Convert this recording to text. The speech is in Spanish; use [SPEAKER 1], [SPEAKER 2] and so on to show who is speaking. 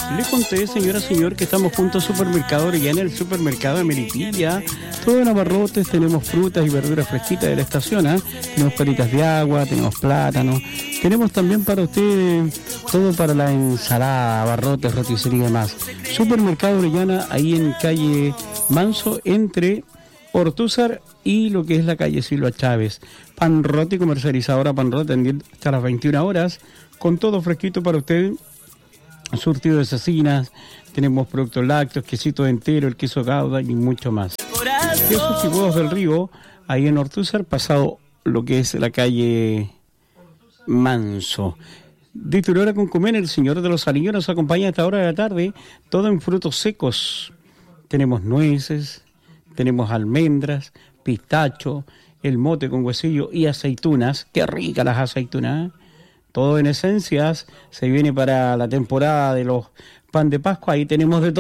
[SPEAKER 1] Le conté, señora, señor, que estamos juntos a Supermercado Orellana, el supermercado de Melipilla. Todo en abarrotes, tenemos frutas y verduras fresquitas de la estación, ¿eh? Tenemos palitas de agua, tenemos plátanos. Tenemos también para usted todo para la ensalada, abarrotes, roticería y demás. Supermercado Orellana, ahí en calle Manso, entre Ortúzar y lo que es la calle Silva Chávez. Pan Roti, comercializadora Pan Roti, hasta las 21 horas, con todo fresquito para usted. Surtido de cecinas, tenemos productos lácteos, quesito entero, el queso gouda y mucho más. Quesos y huevos del río, ahí en Ortúzar, pasado lo que es la calle Manso. Distribuidora Concumén, el señor de los anillos nos acompaña a esta hora de la tarde, todo en frutos secos. Tenemos nueces, tenemos almendras, pistacho, el mote con huesillo y aceitunas. Qué ricas las aceitunas, ¿eh? Todo en esencias. Se viene para la temporada de los pan de Pascua, ahí tenemos de todo.